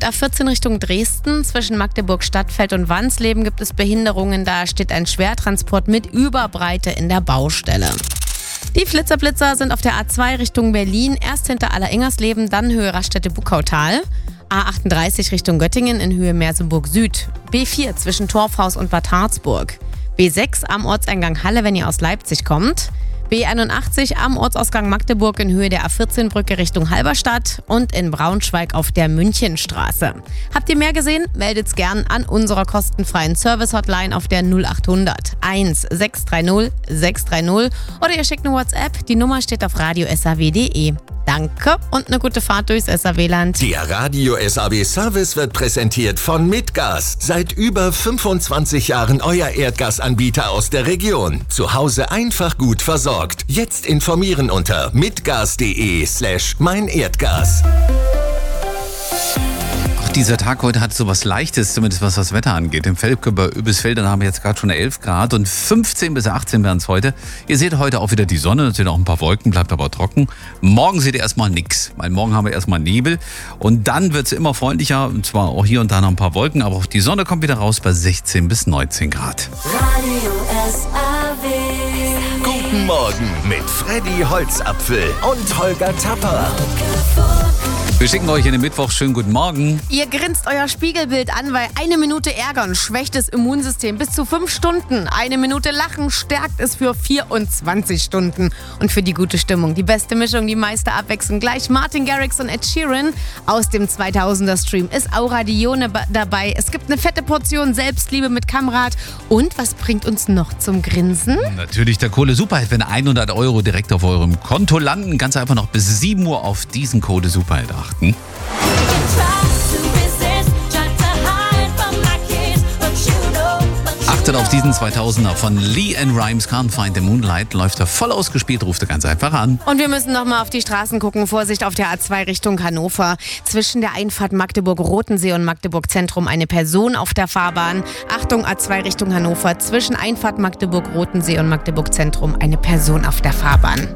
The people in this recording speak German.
A14 Richtung Dresden. Zwischen Magdeburg Stadtfeld und Wansleben gibt es Behinderungen. Da steht ein Schwertransport mit Überbreite in der Baustelle. Die Flitzer sind auf der A2 Richtung Berlin. Erst hinter Allerengersleben, dann Höhe Raststätte-Buckautal. A38 Richtung Göttingen in Höhe Merseburg Süd. B4 zwischen Torfhaus und Bad Harzburg. B6 am Ortseingang Halle, wenn ihr aus Leipzig kommt. B81 am Ortsausgang Magdeburg in Höhe der A14-Brücke Richtung Halberstadt und in Braunschweig auf der Münchenstraße. Habt ihr mehr gesehen? Meldet's gern an unserer kostenfreien Service-Hotline auf der 0800 1630 630 oder ihr schickt eine WhatsApp. Die Nummer steht auf radio.saw.de. Danke und eine gute Fahrt durchs SAW-Land. Der Radio SAW Service wird präsentiert von Mitgas. Seit über 25 Jahren euer Erdgasanbieter aus der Region. Zu Hause einfach gut versorgt. Jetzt informieren unter mitgas.de/meinerdgas. Dieser Tag heute hat so was Leichtes, zumindest was das Wetter angeht. Im Velpke bei Übelsfeldern haben wir jetzt gerade schon 11 Grad und 15 bis 18 werden es heute. Ihr seht heute auch wieder die Sonne, es sind auch ein paar Wolken, bleibt aber trocken. Morgen seht ihr erstmal nichts, weil morgen haben wir erstmal Nebel und dann wird es immer freundlicher, und zwar auch hier und da noch ein paar Wolken, aber auch die Sonne kommt wieder raus bei 16 bis 19 Grad. Radio SAW. Guten Morgen mit Freddy Holzapfel und Holger Tapper. Wir schicken euch in den Mittwoch schönen guten Morgen. Ihr grinst euer Spiegelbild an, weil 1 Minute ärgern schwächt das Immunsystem bis zu 5 Stunden. 1 Minute lachen stärkt es für 24 Stunden. Und für die gute Stimmung, die beste Mischung, die meiste Abwechslung. Gleich Martin Garrix und Ed Sheeran aus dem 2000er-Stream. Ist Aura Dione dabei. Es gibt eine fette Portion Selbstliebe mit Kamrat. Und was bringt uns noch zum Grinsen? Natürlich der Kohle-Superheld, wenn 100 € direkt auf eurem Konto landen. Ganz einfach noch bis 7 Uhr auf diesen Kohle-Superheld achten. Achtet auf diesen 2000er von Lee and Rhymes, Can't Find the Moonlight. Läuft er voll ausgespielt, ruft er ganz einfach an. Und wir müssen nochmal auf die Straßen gucken. Vorsicht auf der A2 Richtung Hannover. Zwischen der Einfahrt Magdeburg-Rotensee und Magdeburg-Zentrum eine Person auf der Fahrbahn. Achtung, A2 Richtung Hannover. Zwischen Einfahrt Magdeburg-Rotensee und Magdeburg-Zentrum eine Person auf der Fahrbahn.